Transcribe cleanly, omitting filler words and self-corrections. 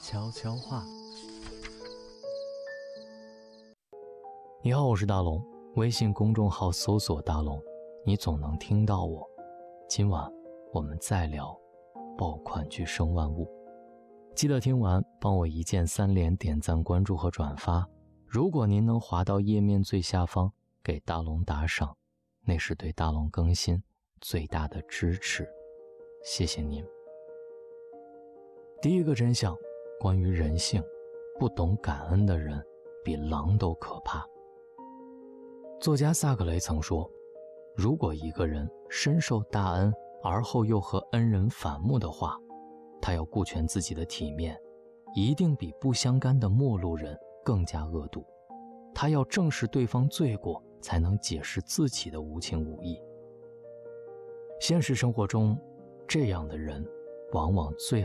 悄悄话。 你好，我是大龙，微信公众号搜索大龙，你总能听到我。今晚我们再聊爆款剧生万物。记得听完帮我一键3连点赞关注和转发，如果您能滑到页面最下方给大龙打赏，那是对大龙更新最大的支持，谢谢您。第一个真相，关于人性，不懂感恩的人比狼都可怕。作家萨克雷曾说，如果一个人深受大恩而后又和恩人反目的话，他要顾全自己的体面，一定比不相干的陌路人更加恶毒。他要正视对方罪过，才能解释自己的无情无义。现实生活中，这样的人往往最